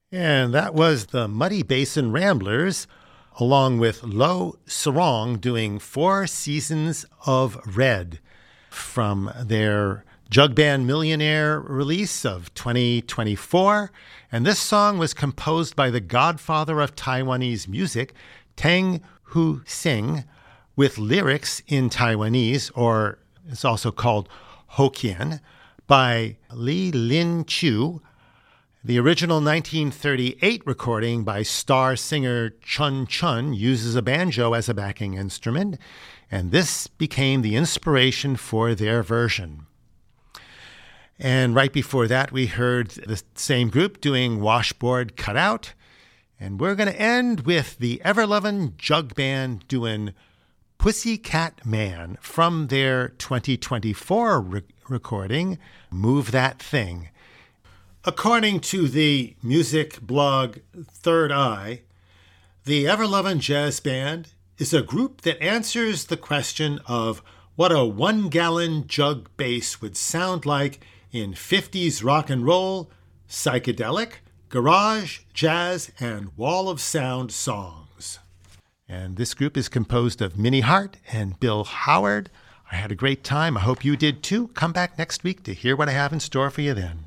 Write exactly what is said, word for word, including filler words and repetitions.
And that was the Muddy Basin Ramblers, along with Lo Sarong doing Four Seasons of Red from their Jug Band Millionaire release of twenty twenty-four. And this song was composed by the godfather of Taiwanese music, Tang Hu Sing, with lyrics in Taiwanese, or it's also called Hokkien, by Li Lin Chu. The original nineteen thirty-eight recording by star singer Chun Chun uses a banjo as a backing instrument, and this became the inspiration for their version. And right before that, we heard the same group doing Washboard Cutout, and we're going to end with the Ever-Lovin' Jug Band doing Pussycat Man from their twenty twenty-four re- recording, Move That Thing. According to the music blog Third Eye, the Ever-Lovin' Jazz Band is a group that answers the question of what a one-gallon jug bass would sound like in fifties rock and roll, psychedelic, garage, jazz, and wall of sound songs. And this group is composed of Minnie Hart and Bill Howard. I had a great time. I hope you did too. Come back next week to hear what I have in store for you then.